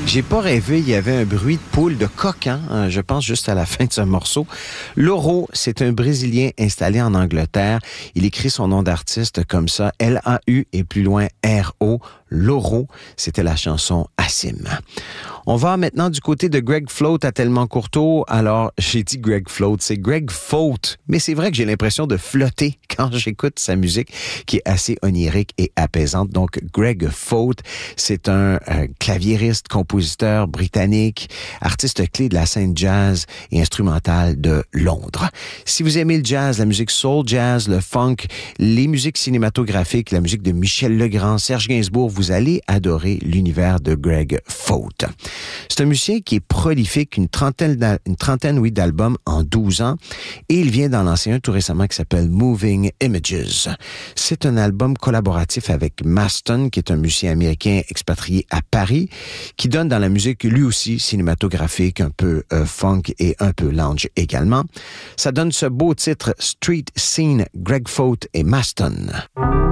J'ai pas rêvé, il y avait un bruit de poule de coq, je pense juste à la fin de ce morceau. Loro, c'est un Brésilien installé en Angleterre. Il écrit son nom d'artiste comme ça, L-A-U et plus loin R-O. Loro, c'était la chanson Assim. On va maintenant du côté de Greg Float à Tellement Courteau. Alors, j'ai dit Greg Float, c'est Greg Faute. Mais c'est vrai que j'ai l'impression de flotter quand j'écoute sa musique qui est assez onirique et apaisante. Donc, Greg Faute, c'est un claviériste, compositeur britannique, artiste clé de la scène jazz et instrumentale de Londres. Si vous aimez le jazz, la musique soul jazz, le funk, les musiques cinématographiques, la musique de Michel Legrand, Serge Gainsbourg, vous allez adorer l'univers de Greg Faute. C'est un musicien qui est prolifique, une trentaine d'albums en 12 ans, et il vient d'en lancer un tout récemment qui s'appelle Moving Images. C'est un album collaboratif avec Maston, qui est un musicien américain expatrié à Paris, qui donne dans la musique lui aussi cinématographique, un peu funk et un peu lounge également. Ça donne ce beau titre Street Scene, Greg Faute et Maston.